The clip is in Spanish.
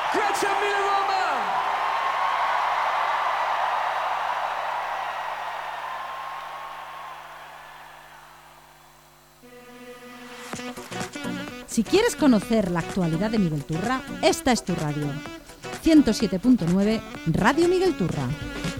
Gretchen Miller-Roman. Si quieres conocer la actualidad de Miguel Turra, esta es tu radio. 107.9 Radio Miguel Turra.